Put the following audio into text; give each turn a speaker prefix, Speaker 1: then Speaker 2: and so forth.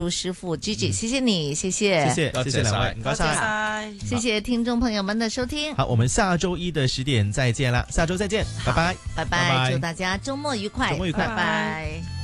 Speaker 1: 師傅 Gigi，謝謝你，謝謝，
Speaker 2: 謝謝兩位，唔該晒，
Speaker 1: 謝謝聽眾朋友們的收聽。
Speaker 2: 好，我們下周一的10點再見啦，下周再見，拜拜，
Speaker 1: 拜拜，祝大家周末愉快，
Speaker 2: 周末愉快，
Speaker 1: 拜拜。